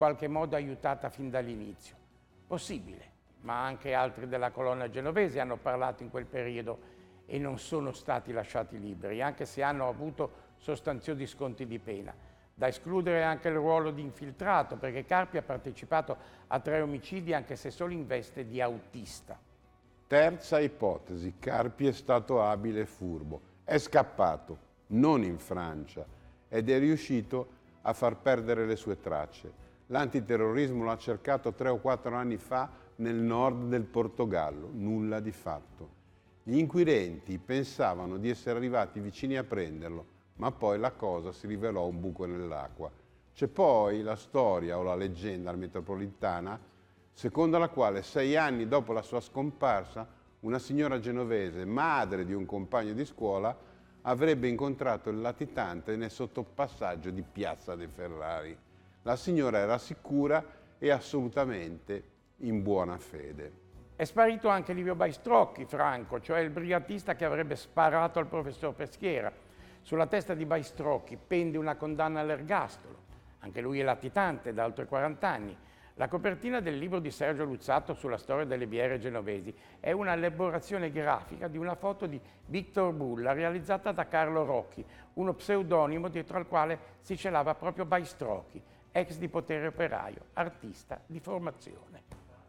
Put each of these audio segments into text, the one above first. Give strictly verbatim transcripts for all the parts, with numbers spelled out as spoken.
qualche modo aiutata fin dall'inizio. Possibile, ma anche altri della colonna genovese hanno parlato in quel periodo e non sono stati lasciati liberi, anche se hanno avuto sostanziosi sconti di pena. Da escludere anche il ruolo di infiltrato, perché Carpi ha partecipato a tre omicidi anche se solo in veste di autista. Terza ipotesi, Carpi è stato abile e furbo. È scappato, non in Francia, ed è riuscito a far perdere le sue tracce. L'antiterrorismo l'ha cercato tre o quattro anni fa nel nord del Portogallo, nulla di fatto. Gli inquirenti pensavano di essere arrivati vicini a prenderlo, ma poi la cosa si rivelò un buco nell'acqua. C'è poi la storia o la leggenda metropolitana secondo la quale sei anni dopo la sua scomparsa una signora genovese, madre di un compagno di scuola, avrebbe incontrato il latitante nel sottopassaggio di Piazza dei Ferrari. La signora era sicura e assolutamente in buona fede. È sparito anche Livio Baistrocchi, Franco, cioè il brigatista che avrebbe sparato al professor Peschiera. Sulla testa di Baistrocchi pende una condanna all'ergastolo. Anche lui è latitante da oltre quaranta anni. La copertina del libro di Sergio Luzzatto sulla storia delle biere genovesi è una elaborazione grafica di una foto di Victor Bulla realizzata da Carlo Rocchi, uno pseudonimo dietro al quale si celava proprio Baistrocchi, ex di Potere Operaio, artista di formazione.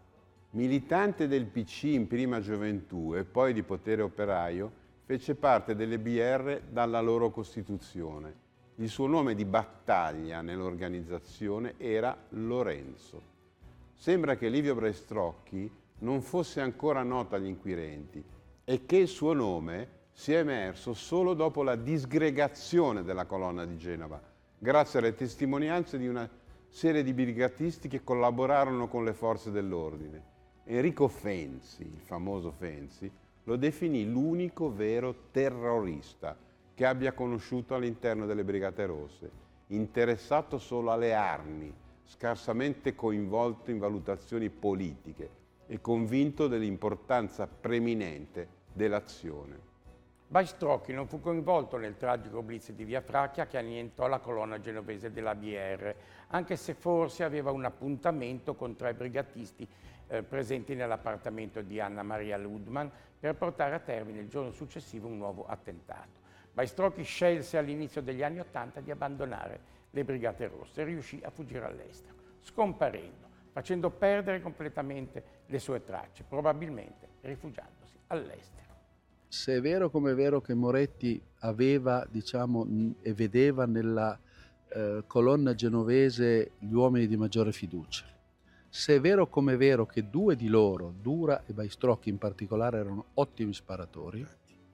Militante del P C in prima gioventù e poi di Potere Operaio, fece parte delle B R dalla loro costituzione. Il suo nome di battaglia nell'organizzazione era Lorenzo. Sembra che Livio Baistrocchi non fosse ancora noto agli inquirenti e che il suo nome sia emerso solo dopo la disgregazione della colonna di Genova, grazie alle testimonianze di una serie di brigatisti che collaborarono con le forze dell'ordine. Enrico Fenzi, il famoso Fenzi, lo definì l'unico vero terrorista che abbia conosciuto all'interno delle Brigate Rosse, interessato solo alle armi, scarsamente coinvolto in valutazioni politiche e convinto dell'importanza preminente dell'azione. Baistrocchi non fu coinvolto nel tragico blitz di Via Fracchia che annientò la colonna genovese della B R, anche se forse aveva un appuntamento con tre brigatisti eh, presenti nell'appartamento di Anna Maria Ludman per portare a termine il giorno successivo un nuovo attentato. Baistrocchi scelse all'inizio degli anni Ottanta di abbandonare le Brigate Rosse e riuscì a fuggire all'estero, scomparendo, facendo perdere completamente le sue tracce, probabilmente rifugiandosi all'estero. Se è vero come è vero che Moretti aveva, diciamo, e vedeva nella eh, colonna genovese gli uomini di maggiore fiducia, se è vero come è vero che due di loro, Dura e Baistrocchi in particolare, erano ottimi sparatori,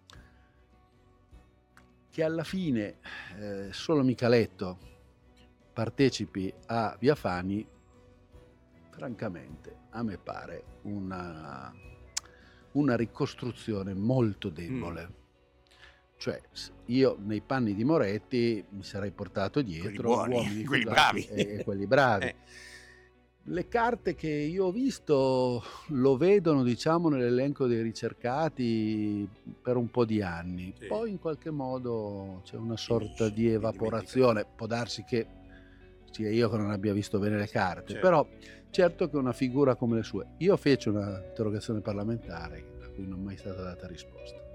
che alla fine eh, solo Micaletto partecipi a Via Fani, francamente a me pare una, una ricostruzione molto debole. Mm. Cioè io nei panni di Moretti mi sarei portato dietro quelli buoni, uomini quelli bravi. E, e quelli bravi. eh. Le carte che io ho visto lo vedono, diciamo, nell'elenco dei ricercati per un po' di anni. Sì. Poi in qualche modo c'è una sorta Finisci, di evaporazione. Può darsi che sia io che non abbia visto bene le carte, certo. Però certo che una figura come le sue. Io feci una interrogazione parlamentare a cui non è mai stata data risposta.